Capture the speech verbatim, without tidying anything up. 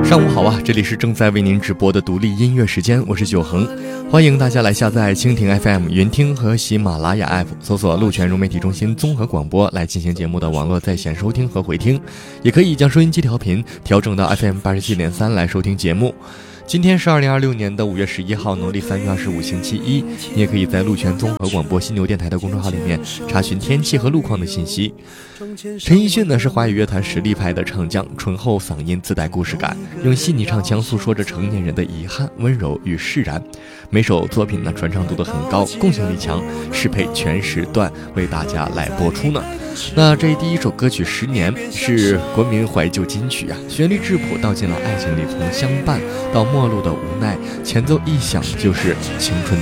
上午好啊，这里是正在为您直播的独立音乐时间，我是九恒，欢迎大家来下载蜻蜓 F M、 云听和喜马拉雅 App， 搜索鹿泉融媒体中心综合广播来进行节目的网络在线收听和回听，也可以将收音机调频调整到 F M 八十七点三来收听节目。今天是二零二六年的五月十一号，农历三月二十五，星期一。你也可以在鹿泉综合广播犀牛电台的公众号里面查询天气和路况的信息。陈奕迅呢是华语乐坛实力派的唱将，醇厚嗓音自带故事感，用细腻唱腔诉说着成年人的遗憾、温柔与释然。每首作品呢传唱度都很高，共性力强，适配全时段为大家来播出呢。那这第一首歌曲《十年》是国民怀旧金曲啊，旋律质朴，道尽了爱情里从相伴到陌路的无奈，前奏一响就是青春